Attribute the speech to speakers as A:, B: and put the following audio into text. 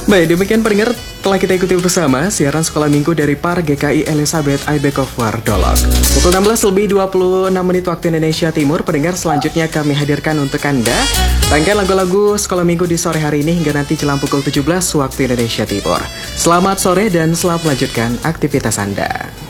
A: Baik, demikian pendengar telah kita ikuti bersama siaran sekolah minggu dari Par GKI Elizabeth Aibekofwar Dolok. Pukul 16:26 waktu Indonesia Timur, pendengar selanjutnya kami hadirkan untuk Anda rangkaian lagu-lagu sekolah minggu di sore hari ini hingga nanti jelang pukul 17 waktu Indonesia Timur. Selamat sore dan selamat melanjutkan aktivitas Anda.